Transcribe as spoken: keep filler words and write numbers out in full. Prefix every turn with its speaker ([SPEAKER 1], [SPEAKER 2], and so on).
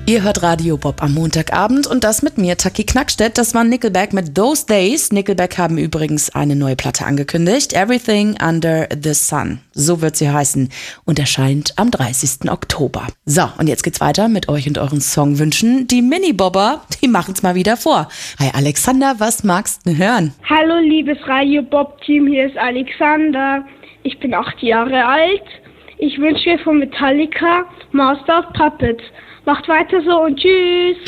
[SPEAKER 1] Ihr hört Radio Bob am Montagabend und das mit mir, Taki Knackstedt. Das war Nickelback mit Those Days. Nickelback haben übrigens eine neue Platte angekündigt. Everything Under the Sun. So wird sie heißen und erscheint am dreißigsten Oktober. So, und jetzt geht's weiter mit euch und euren Songwünschen. Die Mini-Bobber, die machen's mal wieder vor. Hi Alexander, was magst du hören?
[SPEAKER 2] Hallo liebes Radio Bob Team, hier ist Alexander. Ich bin acht Jahre alt. Ich wünsche mir von Metallica Master of Puppets. Macht weiter so und tschüss.